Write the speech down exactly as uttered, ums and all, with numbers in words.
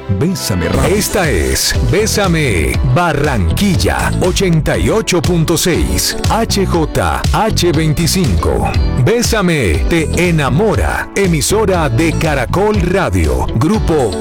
Bésame rápido. Esta es Bésame Barranquilla ochenta y ocho punto seis H J H veinticinco. Bésame te enamora. Emisora de Caracol Radio. Grupo